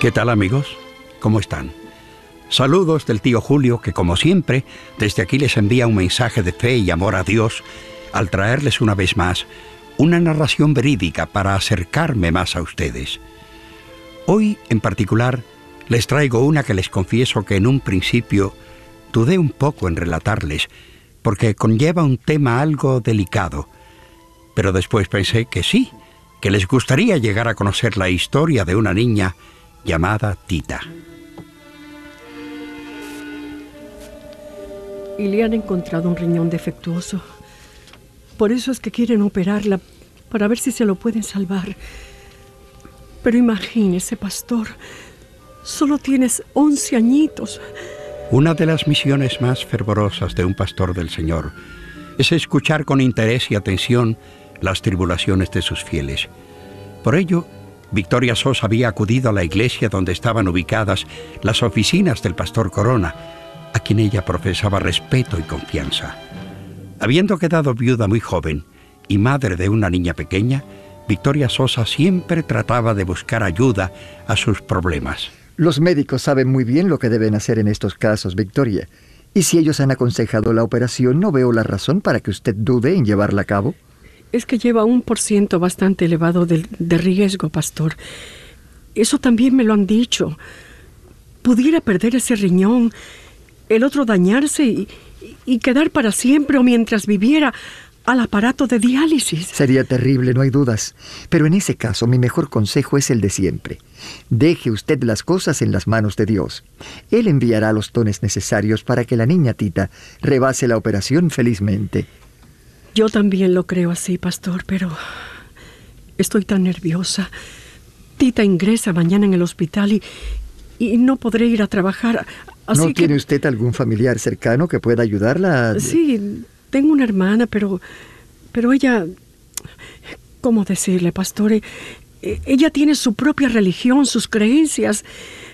¿Qué tal, amigos? ¿Cómo están? Saludos del tío Julio, que como siempre, desde aquí les envía un mensaje de fe y amor a Dios al traerles una vez más una narración verídica para acercarme más a ustedes. Hoy, en particular, les traigo una que les confieso que en un principio dudé un poco en relatarles, porque conlleva un tema algo delicado. Pero después pensé que sí, que les gustaría llegar a conocer la historia de una niña llamada Tita. Y le han encontrado un riñón defectuoso. Por eso es que quieren operarla, para ver si se lo pueden salvar. Pero imagínese, pastor, solo tienes 11 añitos. Una de las misiones más fervorosas de un pastor del Señor es escuchar con interés y atención las tribulaciones de sus fieles. Por ello, Victoria Sosa había acudido a la iglesia donde estaban ubicadas las oficinas del pastor Corona, a quien ella profesaba respeto y confianza. Habiendo quedado viuda muy joven y madre de una niña pequeña, Victoria Sosa siempre trataba de buscar ayuda a sus problemas. Los médicos saben muy bien lo que deben hacer en estos casos, Victoria. Y si ellos han aconsejado la operación, no veo la razón para que usted dude en llevarla a cabo. Es que lleva un % bastante elevado de riesgo, pastor. Eso también me lo han dicho. Pudiera perder ese riñón, el otro dañarse y quedar para siempre o mientras viviera al aparato de diálisis. Sería terrible, no hay dudas. Pero en ese caso, mi mejor consejo es el de siempre. Deje usted las cosas en las manos de Dios. Él enviará los dones necesarios para que la niña Tita rebase la operación felizmente. Yo también lo creo así, pastor, pero estoy tan nerviosa. Tita ingresa mañana en el hospital y no podré ir a trabajar. Así ¿No tiene usted algún familiar cercano que pueda ayudarla? Sí, tengo una hermana, pero ella... ¿Cómo decirle, pastor? Ella tiene su propia religión, sus creencias.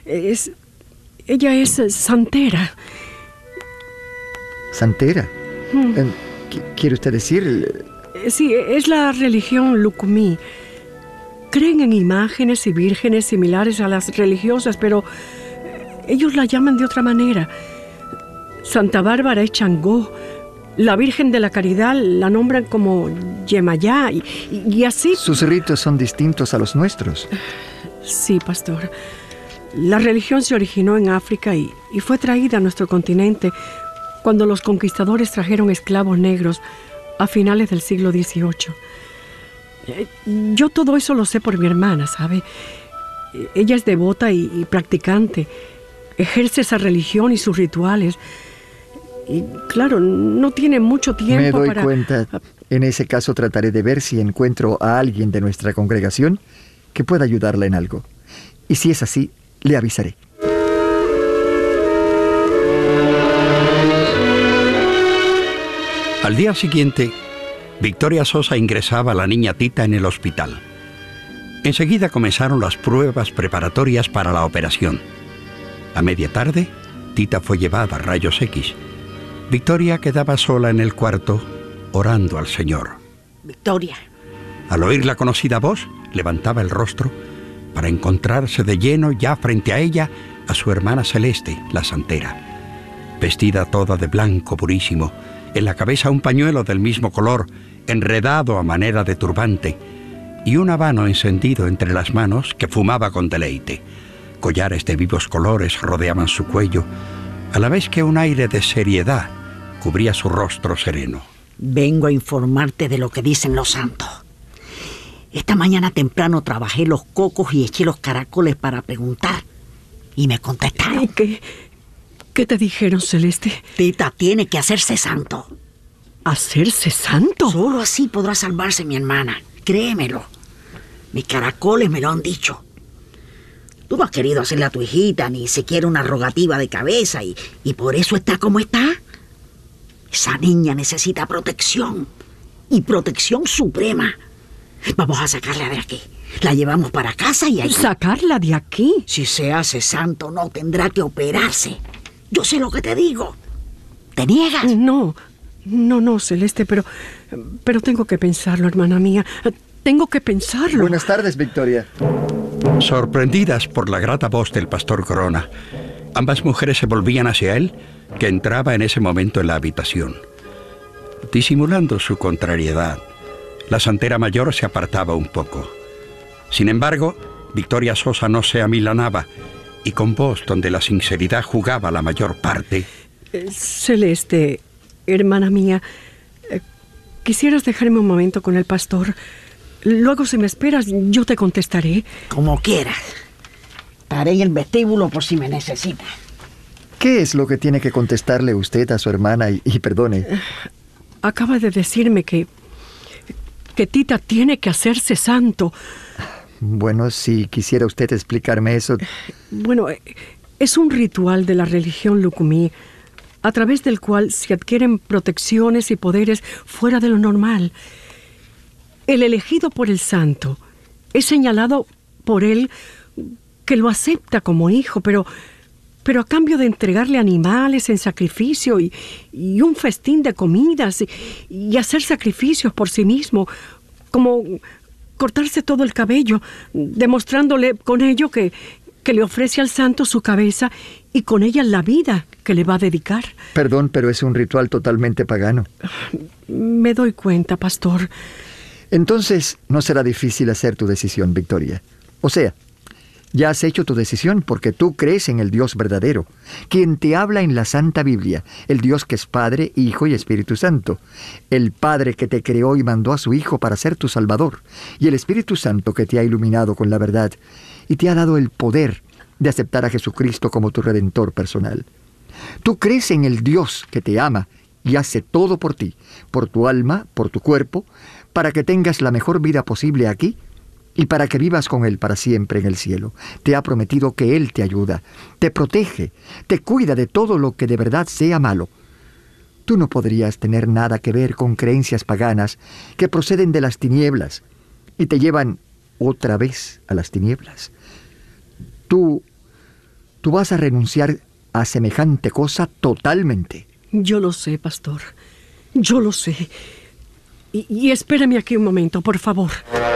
Ella es santera. ¿Santera? ¿Quiere usted decir? Sí, es la religión Lucumí. Creen en imágenes y vírgenes similares a las religiosas, pero ellos la llaman de otra manera. Santa Bárbara es Changó. La Virgen de la Caridad la nombran como Yemayá y así. Sus ritos son distintos a los nuestros. Sí, pastor. La religión se originó en África y fue traída a nuestro continente cuando los conquistadores trajeron esclavos negros a finales del siglo XVIII. Yo todo eso lo sé por mi hermana, ¿sabe? Ella es devota y practicante. Ejerce esa religión y sus rituales. Y claro, no tiene mucho tiempo para... Me doy cuenta. En ese caso trataré de ver si encuentro a alguien de nuestra congregación que pueda ayudarla en algo. Y si es así, le avisaré. Al día siguiente, Victoria Sosa ingresaba a la niña Tita en el hospital. Enseguida comenzaron las pruebas preparatorias para la operación. A media tarde, Tita fue llevada a rayos X. Victoria quedaba sola en el cuarto, orando al Señor. Victoria. Al oír la conocida voz, levantaba el rostro para encontrarse de lleno ya frente a ella a su hermana Celeste, la santera. Vestida toda de blanco purísimo, en la cabeza un pañuelo del mismo color, enredado a manera de turbante, y un habano encendido entre las manos que fumaba con deleite. Collares de vivos colores rodeaban su cuello, a la vez que un aire de seriedad cubría su rostro sereno. Vengo a informarte de lo que dicen los santos. Esta mañana temprano trabajé los cocos y eché los caracoles para preguntar. Y me contestaron. ¿Qué te dijeron, Celeste? Tita tiene que hacerse santo. ¿Hacerse santo? Solo así podrá salvarse mi hermana. Créemelo. Mis caracoles me lo han dicho. Tú no has querido hacerle a tu hijita ni siquiera una rogativa de cabeza y por eso está como está. Esa niña necesita protección. Y protección suprema. Vamos a sacarla de aquí. La llevamos para casa y ahí... ¿Sacarla de aquí? Si se hace santo, no tendrá que operarse. Yo sé lo que te digo. ¿Te niegas? No, Celeste, pero tengo que pensarlo, hermana mía. Tengo que pensarlo. Buenas tardes, Victoria. Sorprendidas por la grata voz del pastor Corona, ambas mujeres se volvían hacia él, que entraba en ese momento en la habitación. Disimulando su contrariedad, la santera mayor se apartaba un poco. Sin embargo, Victoria Sosa no se amilanaba, y con voz donde la sinceridad jugaba la mayor parte. Celeste, hermana mía, ¿quisieras dejarme un momento con el pastor? Luego, si me esperas, yo te contestaré. Como quieras. Estaré en el vestíbulo por si me necesita. ¿Qué es lo que tiene que contestarle usted a su hermana? Y perdone. Acaba de decirme que Tita tiene que hacerse santo. Bueno, si quisiera usted explicarme eso. Bueno, es un ritual de la religión Lucumí, a través del cual se adquieren protecciones y poderes fuera de lo normal. El elegido por el santo es señalado por él que lo acepta como hijo, pero a cambio de entregarle animales en sacrificio y un festín de comidas y hacer sacrificios por sí mismo, como cortarse todo el cabello, demostrándole con ello que le ofrece al santo su cabeza y con ella la vida que le va a dedicar. Perdón, pero es un ritual totalmente pagano. Me doy cuenta, pastor. Entonces, no será difícil hacer tu decisión, Victoria. O sea, ya has hecho tu decisión porque tú crees en el Dios verdadero, quien te habla en la Santa Biblia, el Dios que es Padre, Hijo y Espíritu Santo, el Padre que te creó y mandó a su Hijo para ser tu Salvador, y el Espíritu Santo que te ha iluminado con la verdad y te ha dado el poder de aceptar a Jesucristo como tu Redentor personal. Tú crees en el Dios que te ama y hace todo por ti, por tu alma, por tu cuerpo, para que tengas la mejor vida posible aquí y para que vivas con Él para siempre en el cielo. Te ha prometido que Él te ayuda, te protege, te cuida de todo lo que de verdad sea malo. Tú no podrías tener nada que ver con creencias paganas que proceden de las tinieblas y te llevan otra vez a las tinieblas. Tú vas a renunciar a semejante cosa totalmente. Yo lo sé, pastor. Yo lo sé. Y espérame aquí un momento, por favor.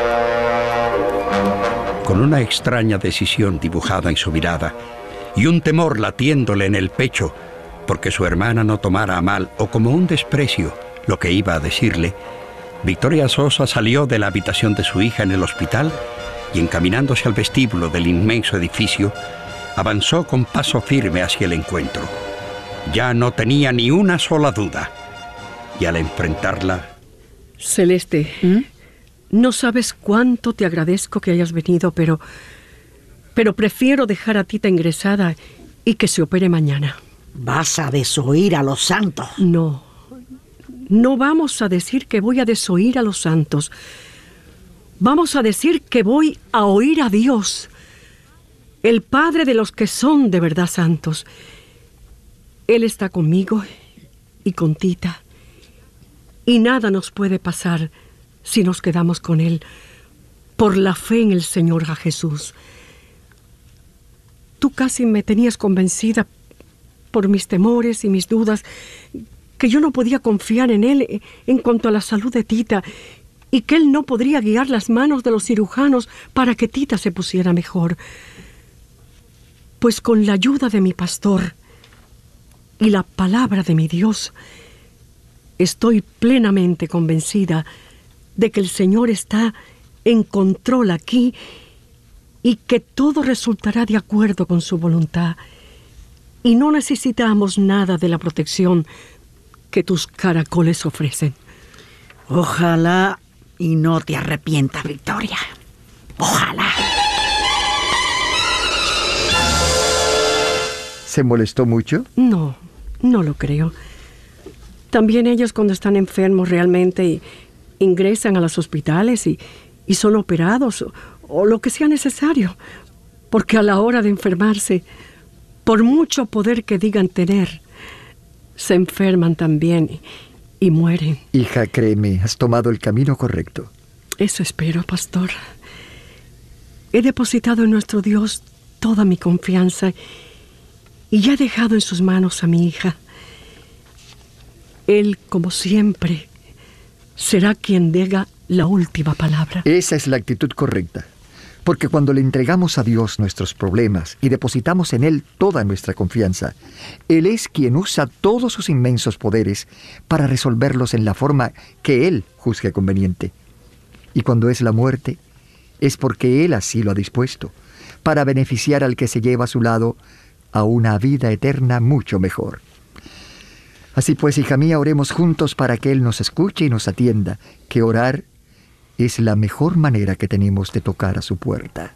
Con una extraña decisión dibujada en su mirada y un temor latiéndole en el pecho porque su hermana no tomara a mal o como un desprecio lo que iba a decirle, Victoria Sosa salió de la habitación de su hija en el hospital y, encaminándose al vestíbulo del inmenso edificio, avanzó con paso firme hacia el encuentro. Ya no tenía ni una sola duda, y al enfrentarla... Celeste, no sabes cuánto te agradezco que hayas venido, pero prefiero dejar a Tita ingresada y que se opere mañana. ¿Vas a desoír a los santos? No vamos a decir que voy a desoír a los santos. Vamos a decir que voy a oír a Dios, el Padre de los que son de verdad santos. Él está conmigo y con Tita, y nada nos puede pasar si nos quedamos con Él, por la fe en el Señor Jesús. Tú casi me tenías convencida por mis temores y mis dudas, que yo no podía confiar en Él en cuanto a la salud de Tita, y que Él no podría guiar las manos de los cirujanos para que Tita se pusiera mejor. Pues con la ayuda de mi pastor y la palabra de mi Dios, estoy plenamente convencida de que el Señor está en control aquí y que todo resultará de acuerdo con su voluntad. Y no necesitamos nada de la protección que tus caracoles ofrecen. Ojalá y no te arrepientas, Victoria. Ojalá. ¿Se molestó mucho? No lo creo. También ellos, cuando están enfermos realmente, ingresan a los hospitales y son operados o lo que sea necesario, porque a la hora de enfermarse, por mucho poder que digan tener, se enferman también y mueren. Hija, créeme, has tomado el camino correcto. Eso espero, pastor. He depositado en nuestro Dios toda mi confianza y ya he dejado en sus manos a mi hija. Él, como siempre, será quien diga la última palabra. Esa es la actitud correcta. Porque cuando le entregamos a Dios nuestros problemas y depositamos en Él toda nuestra confianza, Él es quien usa todos sus inmensos poderes para resolverlos en la forma que Él juzgue conveniente. Y cuando es la muerte, es porque Él así lo ha dispuesto, para beneficiar al que se lleva a su lado a una vida eterna mucho mejor. Así pues, hija mía, oremos juntos para que Él nos escuche y nos atienda, que orar es la mejor manera que tenemos de tocar a su puerta.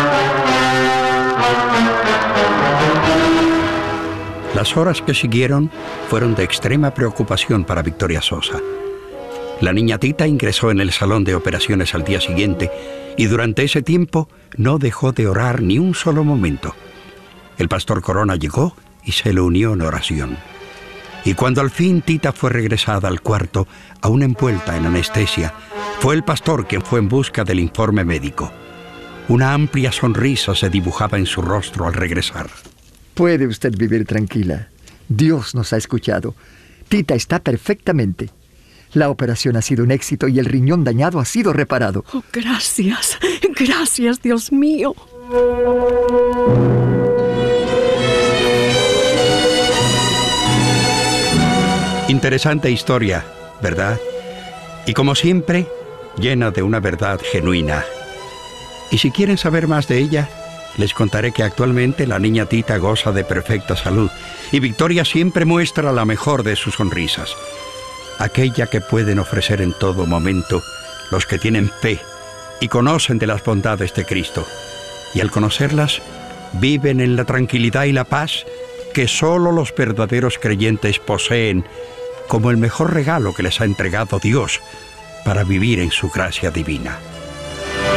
Las horas que siguieron fueron de extrema preocupación para Victoria Sosa. La niña Tita ingresó en el salón de operaciones al día siguiente y durante ese tiempo no dejó de orar ni un solo momento. El pastor Corona llegó y se le unió en oración. Y cuando al fin Tita fue regresada al cuarto, aún envuelta en anestesia, fue el pastor quien fue en busca del informe médico. Una amplia sonrisa se dibujaba en su rostro al regresar. Puede usted vivir tranquila. Dios nos ha escuchado. Tita está perfectamente. La operación ha sido un éxito y el riñón dañado ha sido reparado. Oh, gracias. Gracias, Dios mío. Interesante historia, ¿verdad? Y como siempre, llena de una verdad genuina. Y si quieren saber más de ella, les contaré que actualmente la niña Tita goza de perfecta salud y Victoria siempre muestra la mejor de sus sonrisas, aquella que pueden ofrecer en todo momento los que tienen fe y conocen de las bondades de Cristo. Y al conocerlas, viven en la tranquilidad y la paz que solo los verdaderos creyentes poseen como el mejor regalo que les ha entregado Dios para vivir en su gracia divina.